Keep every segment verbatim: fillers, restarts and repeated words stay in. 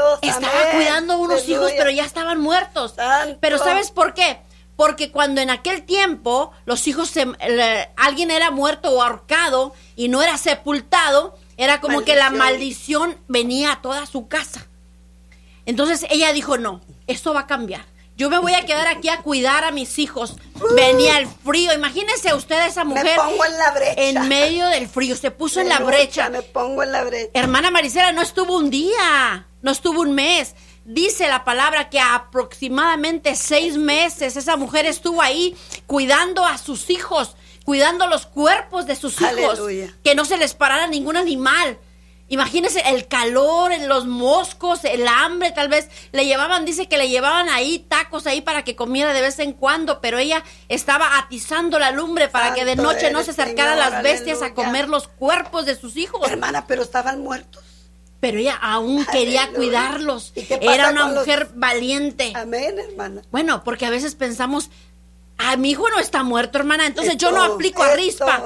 Dios. Estaba Amén. cuidando unos Aleluya. hijos, pero ya estaban muertos. Santo. Pero ¿sabes por qué? Porque cuando en aquel tiempo los hijos, se, el, alguien era muerto o ahorcado y no era sepultado, era como Maldición. que la maldición venía a toda su casa. Entonces ella dijo, no, esto va a cambiar. Yo me voy a quedar aquí a cuidar a mis hijos. Uh, Venía el frío. Imagínense usted a esa mujer. Me pongo en la brecha. En medio del frío. Se puso Aleluya, en la brecha. Me pongo en la brecha. Hermana Marisela, no estuvo un día. No estuvo un mes. Dice la palabra que aproximadamente seis meses esa mujer estuvo ahí cuidando a sus hijos. Cuidando los cuerpos de sus hijos. Aleluya. Que no se les parara ningún animal. Imagínense el calor, los moscos, el hambre, tal vez le llevaban, dice que le llevaban ahí tacos ahí para que comiera de vez en cuando, pero ella estaba atizando la lumbre para Santo que de noche no se acercaran Señor, las bestias aleluya. a comer los cuerpos de sus hijos. Hermana, pero estaban muertos. Pero ella aún quería Aleluya. cuidarlos. ¿Y qué pasa Era una con los- mujer valiente. Amén, hermana. Bueno, porque a veces pensamos, ah, mi hijo no está muerto, hermana, entonces yo no Esto, aplico a esto. rispa.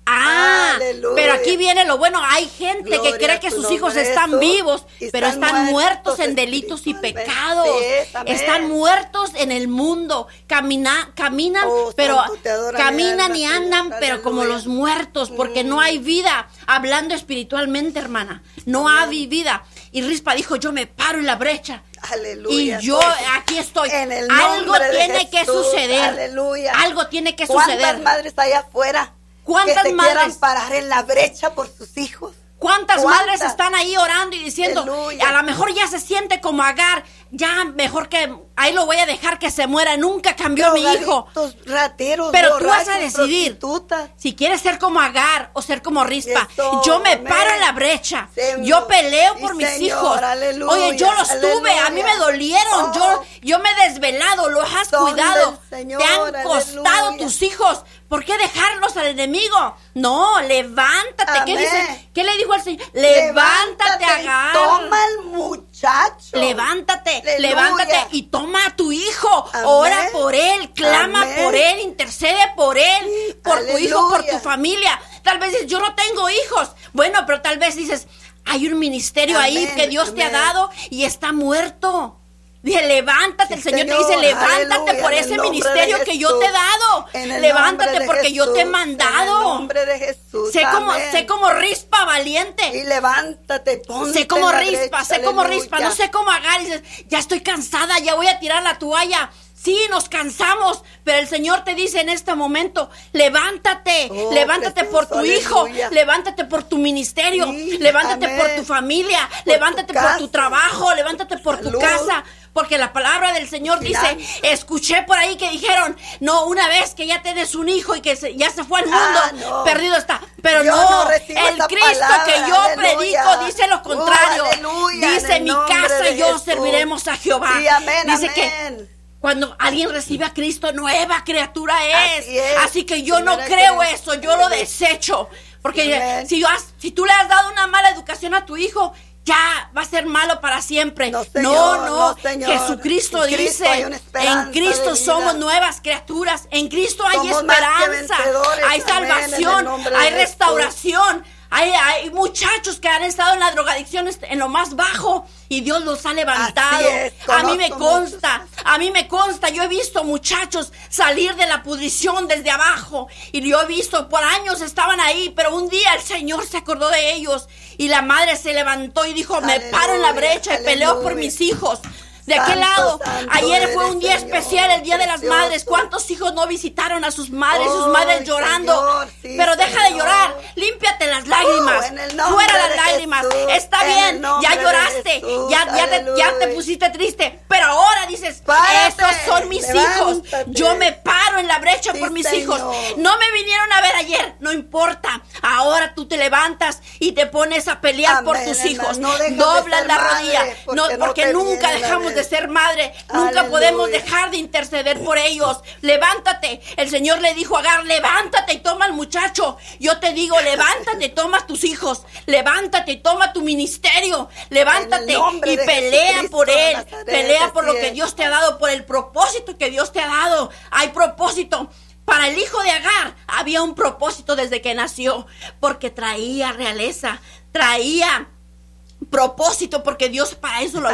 Ah, Aleluya. pero aquí viene lo bueno, hay gente Gloria que cree a que tu sus nombre, hijos están Jesús. vivos, Y pero están están muertos muertos en delitos y espiritualmente. pecados. Sí, amén. Están muertos en el mundo, camina, caminan, Oh, pero santo, te adoro, mi caminan alma, y Señor. andan, pero como Aleluya. los muertos, porque no hay vida, hablando espiritualmente, hermana, no hay vida. Y Rispa dijo, yo me paro en la brecha. Aleluya. Y yo aquí estoy. En el Algo nombre de tiene que Jesús. suceder. Aleluya. Algo tiene que ¿Cuántas suceder. madres hay afuera ¿Cuántas que se madres? quieran parar en la brecha por sus hijos? ¿Cuántas, ¿Cuántas? madres están ahí orando y diciendo, Aleluya. a lo mejor ya se siente como Agar, ya mejor que ahí lo voy a dejar que se muera, nunca cambió mi hijo? Drogaditos, rateros, Pero tú vas a borrachos, decidir prostitutas. si quieres ser como Agar o ser como Rispa. Eso, Yo me amén. paro en la brecha. Señor. Yo peleo Sí, por mis Señor, hijos. aleluya, Oye, yo los aleluya. tuve, a mí me dolieron. Oh. Yo, yo me he desvelado, los has Son cuidado. del Señor, Te han costado aleluya. tus hijos. ¿Por qué dejarlos al enemigo? No, levántate. ¿Qué Amén. dice? ¿Qué le dijo al Señor? Levántate, y Agar. toma al muchacho. Levántate, Aleluya. levántate y toma a tu hijo. Amén. Ora por él, clama Amén. por él, intercede por él, por tu hijo, por tu Aleluya. familia. Tal vez dices, yo no tengo hijos. Bueno, pero tal vez dices, hay un ministerio ahí Amén, que Dios te ha amén. dado y está muerto. Dice, levántate, Sí, el Señor, Señor, te dice, levántate aleluya, por en ese el nombre ministerio de que yo te he Jesús. dado. En el Levántate nombre de porque yo te he Jesús, mandado. En el nombre de Jesús. Sé como, amén. sé como Rispa valiente. Y levántate, ponte Sé como en la Rispa, brecha, sé como aleluya. Rispa, no sé cómo Agar. Y dices, ya estoy cansada, ya voy a tirar la toalla. Sí, nos cansamos, pero el Señor te dice en este momento, levántate, Oh, levántate Jesús, por tu hijo, aleluya. levántate por tu ministerio, Sí, levántate amén. por tu familia, Por levántate tu por tu casa, trabajo, levántate por tu salud. casa. Porque la palabra del Señor dice, Finanzas. escuché por ahí que dijeron, no, una vez que ya tienes un hijo y que se- ya se fue al mundo, Ah, no. perdido está. Pero Yo no, no recibo el esa Cristo palabra, que yo aleluya. predico dice lo Oh, contrario. aleluya, Dice, en el mi nombre casa de y yo Jesús. serviremos a Jehová. Sí, amén, dice amén. que cuando alguien recibe a Cristo, nueva criatura es. Así es. Así que yo no Primera creo Corintios. eso, yo lo desecho. Porque Amén. si, has- si tú le has dado una mala educación a tu hijo, ya va a ser malo para siempre. No, Señor, no, no. no, Señor. Jesucristo En Cristo dice, hay una esperanza en Cristo de vida. somos nuevas criaturas. En Cristo hay Somos más que esperanza, vencedores, hay amén, en el salvación, nombre de hay Jesús. restauración. Hay, hay muchachos que han estado en la drogadicción en lo más bajo y Dios los ha levantado. Así es, A mí me conozco consta, a mí me consta, yo he visto muchachos salir de la pudrición desde abajo y yo he visto por años estaban ahí, pero un día el Señor se acordó de ellos y la madre se levantó y dijo, me Aleluya, paro en la brecha y peleo por aleluya. mis hijos. De aquel Santo, lado, santo ayer fue eres, un día Señor, especial, el Día de las precioso. Madres. ¿Cuántos hijos no visitaron a sus madres, sus Ay, madres llorando? Señor, sí, Pero deja de Señor. llorar, límpiate las lágrimas, Oh, en el nombre fuera las de lágrimas. Jesús, Está en bien, el nombre ya de lloraste, Jesús, ya, ya, te, ya te aleluya. pusiste triste, pero ahora dices, Párate, esos son mis hijos. levántate. Yo me paro en la brecha Sí, por mis Señor. hijos. No me vinieron a ver ayer, no importa. Ahora tú te levantas y te pones a pelear Amén, por tus hermano. hijos. No dejas de Doblas ser la madre, rodilla, porque no, no porque te nunca viene la dejamos de vez. ser madre. Nunca Aleluya. podemos dejar de interceder por ellos. Levántate. El Señor le dijo a Agar, levántate y toma al muchacho. Yo te digo, levántate, toma a tus hijos. Levántate y toma tu ministerio. Levántate En el nombre y de pelea Jesucristo por de él. Nazaret, Pelea por lo así que es. Dios te ha dado, por el propósito que Dios te ha dado. Hay propósito. Para el hijo de Agar había un propósito desde que nació, porque traía realeza, traía propósito, porque Dios para eso lo